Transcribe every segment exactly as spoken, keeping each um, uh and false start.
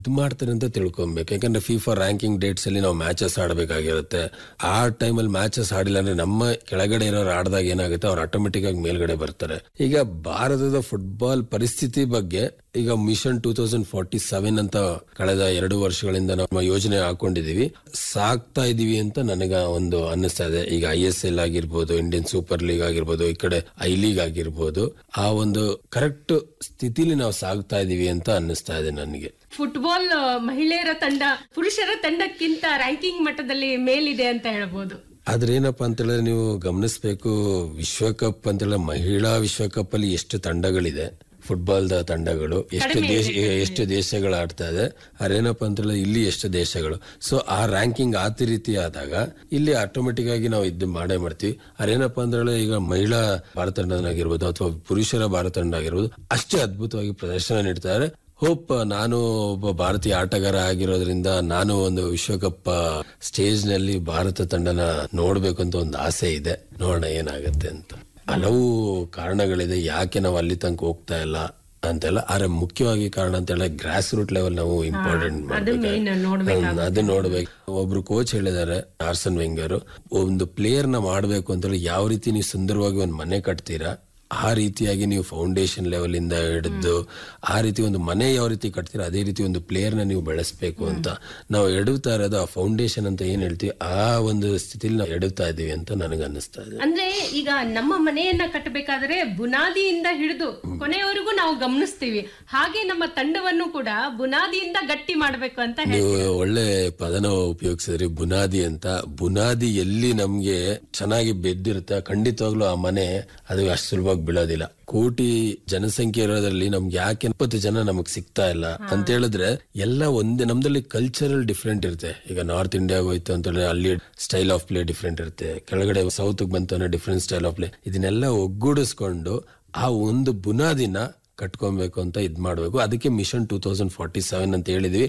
ಇದು ಮಾಡ್ತಾರೆ ಅಂತ ತಿಳ್ಕೊಬೇಕು. ಯಾಕಂದ್ರೆ ಫಿಫಾ ರ್ಯಾಂಕಿಂಗ್ ಡೇಟ್ಸ್ ಅಲ್ಲಿ ನಾವು ಮ್ಯಾಚಸ್ ಆಡಬೇಕಾಗಿರುತ್ತೆ. ಆ ಟೈಮಲ್ಲಿ ಮ್ಯಾಚಸ್ ಆಡಿಲ್ಲ ಅಂದ್ರೆ ನಮ್ಮ ಕೆಳಗಡೆ ಇರೋರು ಆಡಿದಾಗ ಏನಾಗುತ್ತೆ, ಅವ್ರು ಆಟೋಮೆಟಿಕ್ ಆಗಿ ಮೇಲ್ಗಡೆ ಬರ್ತಾರೆ. ಈಗ ಭಾರತದ ಫುಟ್ಬಾಲ್ ಪರಿಸ್ಥಿತಿ ಬಗ್ಗೆ ಈಗ mission two thousand forty seven ಅಂತ ಕಳೆದ ಎರಡು ವರ್ಷಗಳಿಂದ ನಾವು ಯೋಜನೆ ಹಾಕೊಂಡಿದೀವಿ, ಸಾಕ್ತಾ ಇದೀವಿ ಅಂತ ನನಗ ಒಂದು ಅನ್ನಿಸ್ತಾ ಇದೆ. ಈಗ ಐ ಎಸ್ ಎಲ್ ಆಗಿರ್ಬೋದು, ಇಂಡಿಯನ್ ಸೂಪರ್ ಲೀಗ್ ಆಗಿರ್ಬೋದು, ಈ ಕಡೆ ಐ ಲೀಗ್ ಆಗಿರ್ಬೋದು, ಆ ಒಂದು ಕರೆಕ್ಟ್ ಸ್ಥಿತಿಲಿ ನಾವು ಸಾಗ್ತಾ ಇದೀವಿ ಅಂತ ಅನ್ನಿಸ್ತಾ ಇದೆ ನನಗೆ. ಫುಟ್ಬಾಲ್ ಮಹಿಳೆಯರ ತಂಡ ಪುರುಷರ ತಂಡಕ್ಕಿಂತ ರ್ಯಾಂಕಿಂಗ್ ಮಟ್ಟದಲ್ಲಿ ಮೇಲಿದೆ ಅಂತ ಹೇಳ್ಬೋದು. ಆದ್ರೆ ಏನಪ್ಪಾ ಅಂತ ಹೇಳಿದ್ರೆ ನೀವು ಗಮನಿಸಬೇಕು, ವಿಶ್ವಕಪ್ ಅಂತ ಹೇಳಿದ್ರೆ ಮಹಿಳಾ ವಿಶ್ವಕಪ್ ಅಲ್ಲಿ ಎಷ್ಟು ತಂಡಗಳಿದೆ, ಫುಟ್ಬಾಲ್ ದ ತಂಡಗಳು ಎಷ್ಟು ದೇಶ ಎಷ್ಟು ದೇಶಗಳು ಆಡ್ತಾ ಇದೆ. ಅದೇನಪ್ಪ ಅಂತ ಹೇಳಿದ್ರೆ ಇಲ್ಲಿ ಎಷ್ಟು ದೇಶಗಳು. ಸೊ ಆ ರ್ಯಾಂಕಿಂಗ್ ಆ ರೀತಿ ಆದಾಗ ಇಲ್ಲಿ ಆಟೋಮೆಟಿಕ್ ಆಗಿ ನಾವು ಇದು ಮಾಡೇ ಮಾಡ್ತೀವಿ. ಅದೇನಪ್ಪ ಅಂತ ಹೇಳಿದ್ರೆ ಈಗ ಮಹಿಳಾ ಭಾರತ ತಂಡನಾಗಿರ್ಬೋದು ಅಥವಾ ಪುರುಷರ ಭಾರತ ತಂಡ ಆಗಿರ್ಬೋದು ಅಷ್ಟೇ ಅದ್ಭುತವಾಗಿ ಪ್ರದರ್ಶನ ನೀಡ್ತಾರೆ. ಹೋಪ್ ನಾನು ಒಬ್ಬ ಭಾರತೀಯ ಆಟಗಾರ ಆಗಿರೋದ್ರಿಂದ ನಾನು ಒಂದು ವಿಶ್ವಕಪ್ ಸ್ಟೇಜ್ ನಲ್ಲಿ ಭಾರತ ತಂಡನ ನೋಡ್ಬೇಕು ಅಂತ ಒಂದು ಆಸೆ ಇದೆ. ನೋಡೋಣ ಏನಾಗತ್ತೆ ಅಂತ. ಹಲವು ಕಾರಣಗಳಿದೆ ಯಾಕೆ ನಾವು ಅಲ್ಲಿ ತನಕ ಹೋಗ್ತಾ ಇಲ್ಲ ಅಂತೆಲ್ಲ. ಆದ್ರೆ ಮುಖ್ಯವಾಗಿ ಕಾರಣ ಅಂತ ಹೇಳಿದ್ರೆ ಗ್ರಾಸ್ ರೂಟ್ ಲೆವೆಲ್ ನಾವು ಇಂಪಾರ್ಟೆಂಟ್ ಮಾಡ್ಬೇಕು, ಅದು ನೋಡ್ಬೇಕು. ಒಬ್ರು ಕೋಚ್ ಹೇಳಿದಾರೆ ಆರ್ಸನ್ ವೆಂಗರ್, ಒಂದು ಪ್ಲೇಯರ್ ನ ಮಾಡ್ಬೇಕು ಅಂತ ಹೇಳಿ ಯಾವ ರೀತಿ ನೀವು ಸುಂದರವಾಗಿ ಒಂದು ಮನೆ ಕಟ್ತೀರಾ ಆ ರೀತಿಯಾಗಿ ನೀವು ಫೌಂಡೇಶನ್ ಲೆವೆಲ್ ಇಂದ ಹಿಡಿದು ಆ ರೀತಿ ಒಂದು ಮನೆ ಯಾವ ರೀತಿ ಕಟ್ತೀರಾ ಅದೇ ರೀತಿ ಒಂದು ಪ್ಲೇಯರ್ ನ ನೀವು ಬೆಳೆಸ್ಬೇಕು ಅಂತ ನಾವು ಎಡುತ್ತಾ ಇರೋದು. ಆ ಫೌಂಡೇಶನ್ ಅಂತ ಏನ್ ಹೇಳ್ತೀವಿ ಆ ಒಂದು ಸ್ಥಿತಿಲಿ ನಾವು ಎಡುತ್ತಾ ಇದೀವಿ ಅಂತ ನನಗೆ ಅನ್ನಿಸ್ತಾ ಇದೆ. ಅಂದ್ರೆ ಈಗ ನಮ್ಮ ಮನೆಯನ್ನ ಕಟ್ಟಬೇಕಾದ್ರೆ ಬುನಾದಿಯಿಂದ ಹಿಡಿದು ಕೊನೆಯವರೆಗೂ ನಾವು ಗಮನಿಸ್ತೀವಿ, ಹಾಗೆ ನಮ್ಮ ತಂಡವನ್ನು ಕೂಡ ಬುನಾದಿಯಿಂದ ಗಟ್ಟಿ ಮಾಡ್ಬೇಕು ಅಂತ ನೀವು ಒಳ್ಳೆ ಪದನ ಉಪಯೋಗಿಸಿದ್ರಿ, ಬುನಾದಿ ಅಂತ. ಬುನಾದಿ ಎಲ್ಲಿ ನಮ್ಗೆ ಚೆನ್ನಾಗಿ ಬೆದ್ದಿರುತ್ತೆ ಖಂಡಿತವಾಗ್ಲೂ ಆ ಮನೆ ಅದು ಅಷ್ಟು ಸುಲಭವಾಗಿ ಬೀಳೋದಿಲ್ಲ. ಕೋಟಿ ಜನಸಂಖ್ಯೆ ಇರೋದ್ರಲ್ಲಿ ನಮ್ಗೆ ಯಾಕೆ ಇಪ್ಪತ್ತು ಜನ ನಮಗ್ ಸಿಗ್ತಾ ಇಲ್ಲ ಅಂತ ಹೇಳಿದ್ರೆ ಎಲ್ಲ ಒಂದೇ. ನಮ್ದಲ್ಲಿ ಕಲ್ಚರಲ್ ಡಿಫ್ರೆಂಟ್ ಇರುತ್ತೆ. ಈಗ ನಾರ್ತ್ ಇಂಡಿಯಾಗ ಹೋಯ್ತು ಅಂತ ಹೇಳಿದ್ರೆ ಅಲ್ಲಿ ಸ್ಟೈಲ್ ಆಫ್ ಪ್ಲೇ ಡಿಫ್ರೆಂಟ್ ಇರುತ್ತೆ, ಕೆಳಗಡೆ ಸೌತ್ ಬಂತು ಅಂದ್ರೆ ಡಿಫ್ರೆಂಟ್ ಸ್ಟೈಲ್ ಆಫ್ ಪ್ಲೇ. ಇದನ್ನೆಲ್ಲ ಒಗ್ಗೂಡಿಸ್ಕೊಂಡು ಆ ಒಂದು ಬುನಾದಿನ ಕಟ್ಕೊಬೇಕು ಅಂತ ಇದ್ ಮಾಡ್ಬೇಕು. ಅದಕ್ಕೆ mission two thousand forty seven ಅಂತ ಹೇಳಿದ್ವಿ.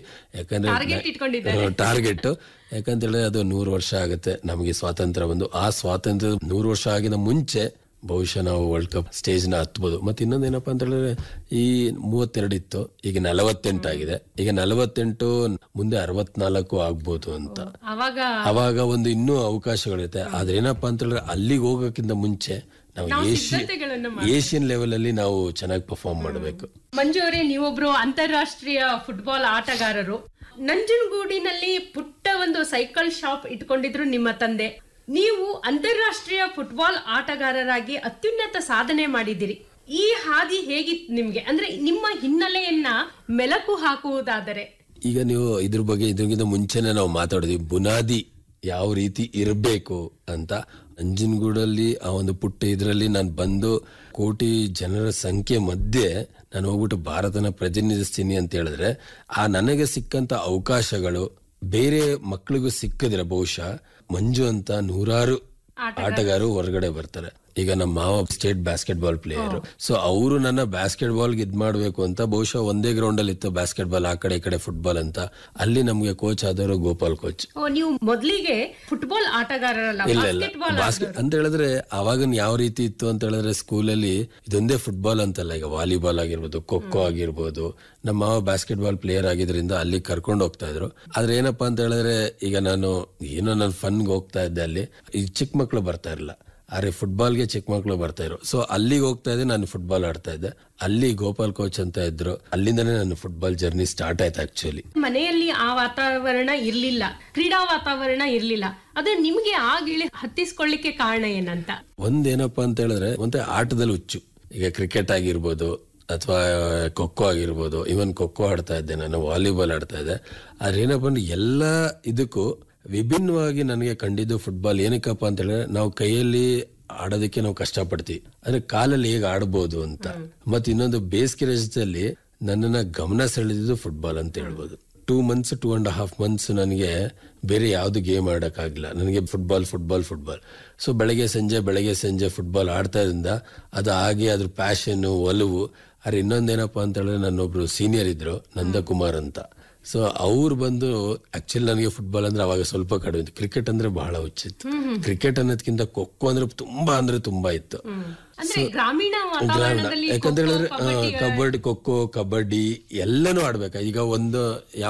ಯಾಕಂದ್ರೆ ಟಾರ್ಗೆಟ್ ಯಾಕಂತ ಹೇಳಿದ್ರೆ ಅದು ನೂರು ವರ್ಷ ಆಗುತ್ತೆ ನಮಗೆ ಸ್ವಾತಂತ್ರ್ಯ ಬಂದು. ಆ ಸ್ವಾತಂತ್ರ್ಯ ನೂರು ವರ್ಷ ಆಗಿನ ಮುಂಚೆ ಬಹುಶಃ ನಾವು ವರ್ಲ್ಡ್ ಕಪ್ ಸ್ಟೇಜ್ ನ ಹತ್ಬೋದು. ಮತ್ತೆ ಇನ್ನೊಂದೇನಪ್ಪಾ ಅಂತ ಹೇಳಿದ್ರೆ ಈ ಮೂವತ್ತೆರಡು ಇತ್ತು, ಈಗ ನಲವತ್ತೆಂಟು ಆಗಿದೆ. ಈಗ ನಲವತ್ತೆಂಟು ಮುಂದೆ ಅರವತ್ನಾಲ್ಕು ಆಗ್ಬೋದು ಅಂತ. ಅವಾಗ ಒಂದು ಇನ್ನೂ ಅವಕಾಶಗಳಿರುತ್ತೆ. ಆದ್ರೆ ಏನಪ್ಪಾ ಅಂತ ಹೇಳಿದ್ರೆ ಅಲ್ಲಿಗೆ ಹೋಗೋಕ್ಕಿಂತ ಮುಂಚೆ ನಾವು ಏಷ್ಯನ್ ಏಷ್ಯನ್ ಲೆವೆಲ್ ಅಲ್ಲಿ ನಾವು ಚೆನ್ನಾಗಿ ಪರ್ಫಾರ್ಮ್ ಮಾಡಬೇಕು. ಮಂಜು ಅವರೇ, ನೀವೊಬ್ರು ಅಂತಾರಾಷ್ಟ್ರೀಯ ಫುಟ್ಬಾಲ್ ಆಟಗಾರರು. ನಂಜನಗೂಡಿನಲ್ಲಿ ಪುಟ್ಟ ಒಂದು ಸೈಕಲ್ ಶಾಪ್ ಇಟ್ಕೊಂಡಿದ್ರು ನಿಮ್ಮ ತಂದೆ. ನೀವು ಅಂತಾರಾಷ್ಟ್ರೀಯ ಫುಟ್ಬಾಲ್ ಆಟಗಾರರಾಗಿ ಅತ್ಯುನ್ನತ ಸಾಧನೆ ಮಾಡಿದಿರಿ. ಈ ಹಾದಿ ಹೇಗಿತ್ತು ನಿಮ್ಗೆ? ಅಂದ್ರೆ ನಿಮ್ಮ ಹಿನ್ನೆಲೆಯನ್ನ ಮೆಲುಕು ಹಾಕುವುದಾದರೆ. ಈಗ ನೀವು ಇದ್ರ ಬಗ್ಗೆ ಇದ್ರಿಗಿಂತ ಮುಂಚೆನೆ ನಾವು ಮಾತಾಡಿದ್ವಿ, ಬುನಾದಿ ಯಾವ ರೀತಿ ಇರಬೇಕು ಅಂತ. ನಂಜನಗೂಡಲ್ಲಿ ಆ ಒಂದು ಪುಟ್ಟ ಇದ್ರಲ್ಲಿ ನಾನು ಬಂದು ಕೋಟಿ ಜನರ ಸಂಖ್ಯೆ ಮಧ್ಯೆ ನಾನು ಹೋಗ್ಬಿಟ್ಟು ಭಾರತನ ಪ್ರತಿನಿಧಿಸ್ತೀನಿ ಅಂತ ಹೇಳಿದ್ರೆ ಆ ನನಗೆ ಸಿಕ್ಕಂತ ಅವಕಾಶಗಳು ಬೇರೆ ಮಕ್ಕಳಿಗೂ ಸಿಕ್ಕಿದ್ರೆ ಬಹುಶಃ ಮಂಜು ಅಂತ ನೂರಾರು ಆಟಗಾರರು ಹೊರಗಡೆ ಬರ್ತಾರೆ. ಈಗ ನಮ್ಮ ಮಾವ state basket ball player. So ಅವರು ನನ್ನ ಬಾಸ್ಕೆಟ್ ಬಾಲ್ ಇದ್ ಮಾಡ್ಬೇಕು ಅಂತ ಬಹುಶಃ ಒಂದೇ ಗ್ರೌಂಡ್ ಅಲ್ಲಿ ಇತ್ತು ಬಾಸ್ಕೆಟ್ ಬಾಲ್, ಆ ಕಡೆ ಈ ಕಡೆ ಫುಟ್ಬಾಲ್ ಅಂತ. ಅಲ್ಲಿ ನಮ್ಗೆ ಕೋಚ್ ಆದವರು ಗೋಪಾಲ್ ಕೋಚ್. ನೀವು ಮೊದಲಿಗೆ ಫುಟ್ಬಾಲ್ ಆಟಗಾರರಲ್ಲ, ಇಲ್ಲ ಇಲ್ಲ ಬಾಸ್ಕೆಟ್ ಅಂತ ಹೇಳಿದ್ರೆ ಅವಾಗಿನ ಯಾವ ರೀತಿ ಇತ್ತು ಅಂತ ಹೇಳಿದ್ರೆ ಸ್ಕೂಲಲ್ಲಿ ಇದೊಂದೇ ಫುಟ್ಬಾಲ್ ಅಂತಲ್ಲ, ಈಗ ವಾಲಿಬಾಲ್ ಆಗಿರ್ಬೋದು, ಖೋ ಖೋ ಆಗಿರ್ಬೋದು. ನಮ್ಮ ಮಾವ ಬಾಸ್ಕೆಟ್ ಬಾಲ್ ಪ್ಲೇಯರ್ ಆಗಿದ್ರಿಂದ ಅಲ್ಲಿ ಕರ್ಕೊಂಡು ಹೋಗ್ತಾ ಇದ್ರು. ಆದ್ರೆ ಏನಪ್ಪಾ ಅಂತ ಹೇಳಿದ್ರೆ ಈಗ ನಾನು ಏನೋ ನನ್ನ ಫನ್ಗೆ ಹೋಗ್ತಾ ಇದ್ದೆ, ಅಲ್ಲಿ ಈ ಚಿಕ್ಕ ಮಕ್ಳು ಬರ್ತಾ ಇರಲಿಲ್ಲ. ಆದ್ರೆ ಫುಟ್ಬಾಲ್ಗೆ ಚಿಕ್ಕ ಮಕ್ಳು ಬರ್ತಾ ಇದ್ರು. ಸೊ ಅಲ್ಲಿಗೆ ಹೋಗ್ತಾ ಇದ್ದೆ, ನಾನು ಫುಟ್ಬಾಲ್ ಆಡ್ತಾ ಇದ್ದೆ. ಅಲ್ಲಿ ಗೋಪಾಲ್ ಕೋಚ್ ಅಂತ ಇದ್ರು, ಅಲ್ಲಿಂದಾನೇ ನನ್ನ ಫುಟ್ಬಾಲ್ ಜರ್ನಿ ಸ್ಟಾರ್ಟ್ ಆಯ್ತು. ಆಕ್ಚುಲಿ ಮನೆಯಲ್ಲಿ ಆ ವಾತಾವರಣ ಇರ್ಲಿಲ್ಲ, ಕ್ರೀಡಾ ವಾತಾವರಣ ಇರ್ಲಿಲ್ಲ. ಅದು ನಿಮ್ಗೆ ಆ ಗಿಳಿ ಹತ್ತಿಸ್ಕೊಳ್ಳಿಕ್ಕೆ ಕಾರಣ ಏನಂತ? ಒಂದೇನಪ್ಪಾ ಅಂತ ಹೇಳಿದ್ರೆ ಮತ್ತೆ ಆಟದಲ್ಲಿ ಹುಚ್ಚು. ಈಗ ಕ್ರಿಕೆಟ್ ಆಗಿರ್ಬೋದು ಅಥವಾ ಖೋಖೋ ಆಗಿರ್ಬೋದು, ಇವನ್ ಖೋಖೋ ಆಡ್ತಾ ಇದ್ದೆ, ನಾನು ವಾಲಿಬಾಲ್ ಆಡ್ತಾ ಇದ್ದೆ. ಆದ್ರೆ ಏನಪ್ಪಾ ಅಂದ್ರೆ ಎಲ್ಲ ಇದಕ್ಕೂ ವಿಭಿನ್ನವಾಗಿ ನನಗೆ ಕಂಡಿದ್ದು ಫುಟ್ಬಾಲ್. ಏನಕ್ಕಪ್ಪ ಅಂತ ಹೇಳಿದ್ರೆ ನಾವು ಕೈಯಲ್ಲಿ ಆಡೋದಕ್ಕೆ ನಾವು ಕಷ್ಟಪಡ್ತೀವಿ, ಅಂದ್ರೆ ಕಾಲಲ್ಲಿ ಹೇಗೆ ಆಡ್ಬೋದು ಅಂತ. ಮತ್ತೆ ಇನ್ನೊಂದು ಬೇಸಿಗೆ ರಜದಲ್ಲಿ ನನ್ನನ್ನ ಗಮನ ಸೆಳೆದಿದ್ದು ಫುಟ್ಬಾಲ್ ಅಂತ ಹೇಳ್ಬೋದು. Two months two and half months ನನಗೆ ಬೇರೆ ಯಾವ್ದು ಗೇಮ್ ಆಡಕ್ಕಾಗಿಲ್ಲ. ನನಗೆ ಫುಟ್ಬಾಲ್ ಫುಟ್ಬಾಲ್ ಫುಟ್ಬಾಲ್ ಸೊ ಬೆಳಗ್ಗೆ ಸಂಜೆ ಬೆಳಗ್ಗೆ ಸಂಜೆ ಫುಟ್ಬಾಲ್ ಆಡ್ತಾ ಇದ್ರಿಂದ ಅದು ಹಾಗೆ ಅದ್ರ ಪ್ಯಾಷನ್ ಒಲವು. ಆದ್ರೆ ಇನ್ನೊಂದೇನಪ್ಪಾ ಅಂತ ಹೇಳಿದ್ರೆ ನನ್ನೊಬ್ರು ಸೀನಿಯರ್ ಇದ್ರು, ನಂದಕುಮಾರ್ ಅಂತ. ಸೊ ಅವ್ರು ಬಂದು ಆಕ್ಚುಲಿ ನನಗೆ ಫುಟ್ಬಾಲ್ ಅಂದ್ರೆ ಅವಾಗ ಸ್ವಲ್ಪ ಕಡಿಮೆ ಇತ್ತು, ಕ್ರಿಕೆಟ್ ಅಂದ್ರೆ ಬಹಳ ಹುಚ್ಚಿತ್ತು. ಕ್ರಿಕೆಟ್ ಅನ್ನೋದಕ್ಕಿಂತ ಖೋಖೋ ಅಂದ್ರೆ ತುಂಬಾ ಅಂದ್ರೆ ತುಂಬಾ ಇತ್ತು. ಅಂದ್ರೆ ಗ್ರಾಮೀಣ ಗ್ರಾಮೀಣ ವಾತಾವರಣದಲ್ಲಿ ಯಾಕಂತ ಹೇಳಿದ್ರೆ ಖೋ-ಖೋ, ಕಬಡ್ಡಿ ಕಬಡ್ಡಿ ಖೋಖೋ ಕಬಡ್ಡಿ ಎಲ್ಲನೂ ಆಡ್ಬೇಕು. ಈಗ ಒಂದು